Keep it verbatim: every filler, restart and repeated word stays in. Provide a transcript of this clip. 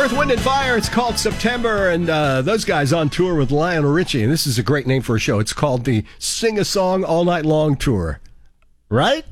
Earth, Wind, and Fire. It's called September, and uh, those guys on tour with Lionel Richie. And this is a great name for a show. It's called the Sing a Song All Night Long Tour. Right?